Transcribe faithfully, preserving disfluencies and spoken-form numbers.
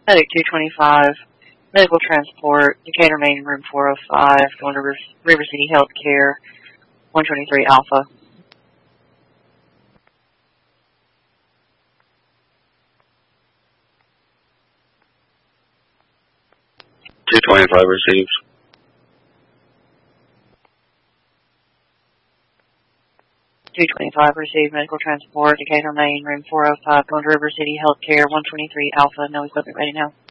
Medic two twenty-five, medical transport, Decatur Main, room four oh five, going to River, River City Healthcare, one twenty-three Alpha. two twenty-five received. two twenty-five received, medical transport, Decatur Main, room four oh five, going to River City Healthcare, one twenty-three Alpha, no equipment ready now.